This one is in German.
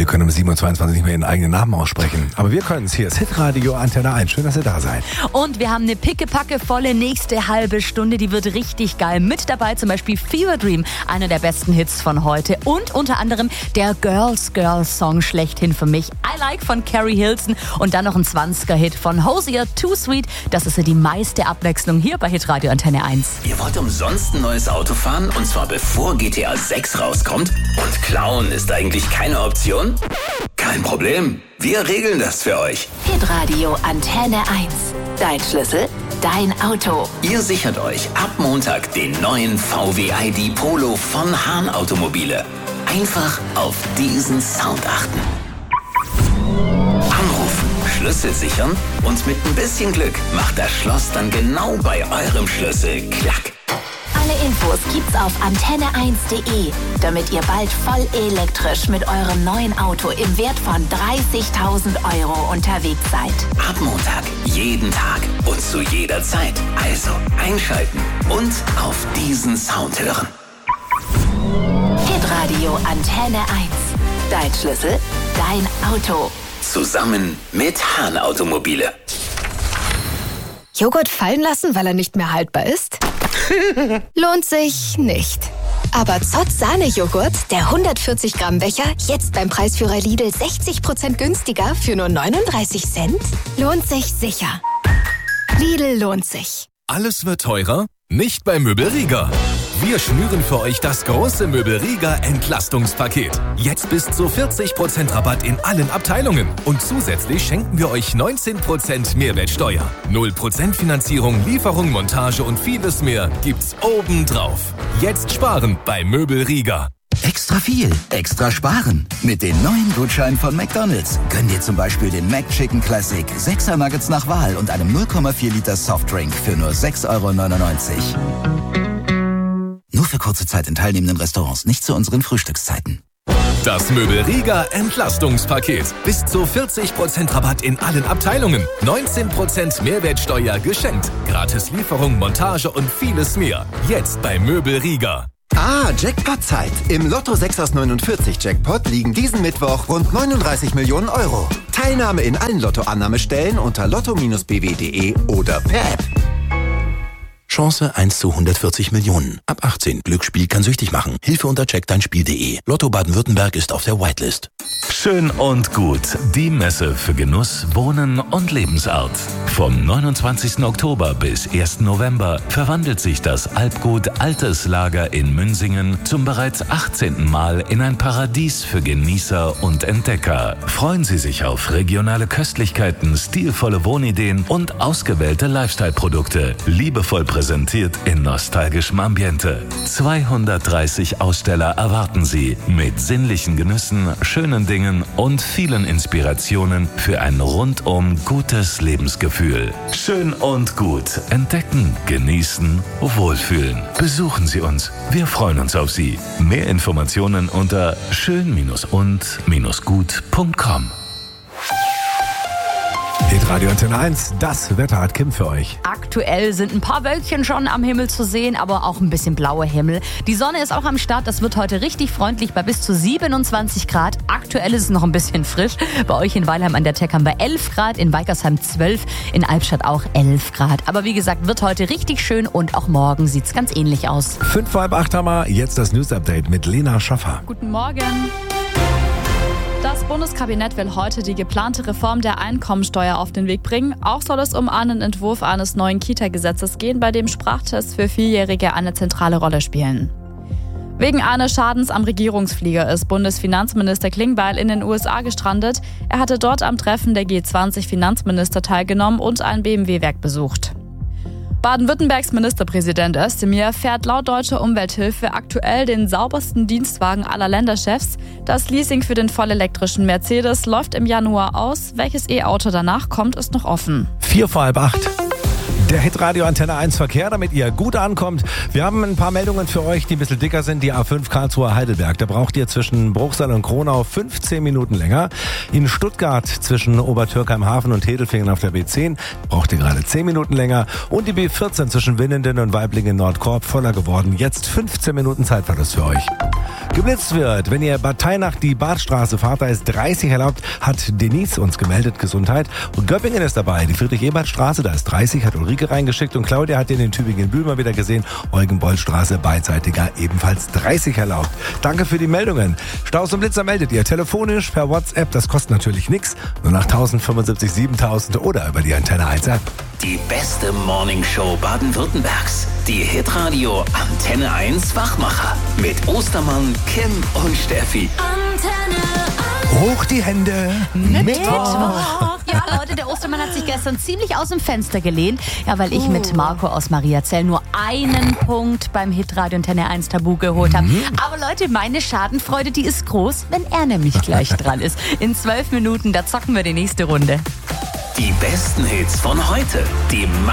Viele können um 7.22 Uhr nicht mehr ihren eigenen Namen aussprechen. Aber wir können es. Hier ist Hitradio Antenne 1. Schön, dass ihr da seid. Und wir haben eine pickepackevolle nächste halbe Stunde. Die wird richtig geil. Mit dabei zum Beispiel Fever Dream, einer der besten Hits von heute. Und unter anderem der Girls Song schlechthin für mich. I Like von Carrie Hilson. Und dann noch ein 20er-Hit von Hosier, Too Sweet. Das ist ja die meiste Abwechslung hier bei Hitradio Antenne 1. Ihr wollt umsonst ein neues Auto fahren? Und zwar bevor GTA 6 rauskommt? Und klauen ist eigentlich keine Option? Kein Problem. Wir regeln das für euch. Hitradio Antenne 1. Dein Schlüssel, dein Auto. Ihr sichert euch ab Montag den neuen VW ID Polo von Hahn Automobile. Einfach auf diesen Sound achten. Anrufen, Schlüssel sichern und mit ein bisschen Glück macht das Schloss dann genau bei eurem Schlüssel Klack. Alle Infos gibt's auf antenne1.de, damit ihr bald voll elektrisch mit eurem neuen Auto im Wert von 30.000 € unterwegs seid. Ab Montag, jeden Tag und zu jeder Zeit. Also einschalten und auf diesen Sound hören. Hitradio Antenne 1. Dein Schlüssel, dein Auto. Zusammen mit Hahn Automobile. Joghurt fallen lassen, weil er nicht mehr haltbar ist? Lohnt sich nicht. Aber Zott Sahne-Joghurt, der 140 Gramm Becher, jetzt beim Preisführer Lidl 60% günstiger für nur 39 Cent? Lohnt sich sicher. Lidl lohnt sich. Alles wird teurer? Nicht bei Möbelrieger. Wir schnüren für euch das große Möbelrieger Entlastungspaket. Jetzt bis zu 40% Rabatt in allen Abteilungen. Und zusätzlich schenken wir euch 19% Mehrwertsteuer. 0% Finanzierung, Lieferung, Montage und vieles mehr gibt's obendrauf. Jetzt sparen bei Möbelrieger. Extra viel, extra sparen. Mit den neuen Gutscheinen von McDonald's gönn dir zum Beispiel den McChicken Classic, 6er Nuggets nach Wahl und einem 0,4 Liter Softdrink für nur 6,99 €. Nur für kurze Zeit in teilnehmenden Restaurants, nicht zu unseren Frühstückszeiten. Das Möbelrieger Entlastungspaket. Bis zu 40% Rabatt in allen Abteilungen. 19% Mehrwertsteuer geschenkt. Gratis Lieferung, Montage und vieles mehr. Jetzt bei Möbelrieger. Jackpot-Zeit. Im Lotto 6 aus 49 Jackpot liegen diesen Mittwoch rund 39 Millionen €. Teilnahme in allen Lottoannahmestellen unter lotto-bw.de oder per App. Chance 1 zu 140 Millionen. Ab 18. Glücksspiel kann süchtig machen. Hilfe unter checkdeinspiel.de. Lotto Baden-Württemberg ist auf der Whitelist. Schön und gut. Die Messe für Genuss, Wohnen und Lebensart. Vom 29. Oktober bis 1. November verwandelt sich das Alpgut Altes Lager in Münsingen zum bereits 18. Mal in ein Paradies für Genießer und Entdecker. Freuen Sie sich auf regionale Köstlichkeiten, stilvolle Wohnideen und ausgewählte Lifestyle-Produkte. Liebevoll präsentiert in nostalgischem Ambiente. 230 Aussteller erwarten Sie mit sinnlichen Genüssen, schönen Dingen und vielen Inspirationen für ein rundum gutes Lebensgefühl. Schön und gut. Entdecken, genießen, wohlfühlen. Besuchen Sie uns. Wir freuen uns auf Sie. Mehr Informationen unter schön-und-gut.com. Hitradio Antenne 1, das Wetter hat Kim für euch. Aktuell sind ein paar Wölkchen schon am Himmel zu sehen, aber auch ein bisschen blauer Himmel. Die Sonne ist auch am Start, das wird heute richtig freundlich bei bis zu 27 Grad. Aktuell ist es noch ein bisschen frisch. Bei euch in Weilheim an der Teck haben wir 11 Grad, in Weikersheim 12, in Albstadt auch 11 Grad. Aber wie gesagt, wird heute richtig schön und auch morgen sieht es ganz ähnlich aus. 7:55 haben wir, jetzt das News-Update mit Lena Schaffer. Guten Morgen. Das Bundeskabinett will heute die geplante Reform der Einkommensteuer auf den Weg bringen. Auch soll es um einen Entwurf eines neuen Kita-Gesetzes gehen, bei dem Sprachtests für Vierjährige eine zentrale Rolle spielen. Wegen eines Schadens am Regierungsflieger ist Bundesfinanzminister Klingbeil in den USA gestrandet. Er hatte dort am Treffen der G20-Finanzminister teilgenommen und ein BMW-Werk besucht. Baden-Württembergs Ministerpräsident Özdemir fährt laut Deutscher Umwelthilfe aktuell den saubersten Dienstwagen aller Länderchefs. Das Leasing für den vollelektrischen Mercedes läuft im Januar aus. Welches E-Auto danach kommt, ist noch offen. 7:45. Der Hitradio Antenne 1 Verkehr, damit ihr gut ankommt. Wir haben ein paar Meldungen für euch, die ein bisschen dicker sind. Die A5 Karlsruhe Heidelberg. Da braucht ihr zwischen Bruchsal und Kronau 15 Minuten länger. In Stuttgart zwischen Obertürkheim-Hafen und Hedelfingen auf der B10 braucht ihr gerade 10 Minuten länger. Und die B14 zwischen Winnenden und Waiblingen-Nordkorb voller geworden. Jetzt 15 Minuten Zeitverlust für euch. geblitzt wird. Wenn ihr Bad Tainach die Badstraße fahrt, da ist 30 erlaubt, hat Denise uns gemeldet. Gesundheit. Und Göppingen ist dabei. Die Friedrich-Ebert-Straße, da ist 30, hat Ulrike reingeschickt. Und Claudia hat den in Tübingen-Bühl mal wieder gesehen. Eugenbold-Straße, beidseitiger, ebenfalls 30 erlaubt. Danke für die Meldungen. Staus und Blitzer meldet ihr telefonisch, per WhatsApp. Das kostet natürlich nichts. Nur nach 1075 7000 oder über die Antenne 1 App. Die beste Morningshow Baden-Württembergs. Die Hitradio Antenne 1 Wachmacher. Mit Ostermann, Kim und Steffi. Hoch die Hände. Mittwoch. Ja, Leute, der Ostermann hat sich gestern ziemlich aus dem Fenster gelehnt. Ja, weil ich mit Marco aus Mariazell nur einen Punkt beim Hitradio Antenne 1 Tabu geholt habe. Aber Leute, meine Schadenfreude, die ist groß, wenn er nämlich gleich dran ist. In 12 Minuten, da zocken wir die nächste Runde. Die besten Hits von heute. Die